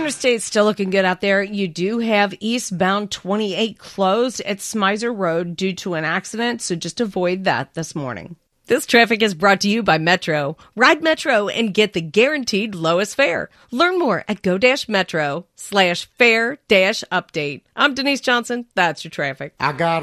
Interstate's still looking good out there. You do have eastbound 28 closed at Smizer Road due to an accident, so just avoid that this morning. This traffic is brought to you by Metro. Ride Metro and get the guaranteed lowest fare. Learn more at go-metro/fare-update. I'm Denise Johnson. That's your traffic. I got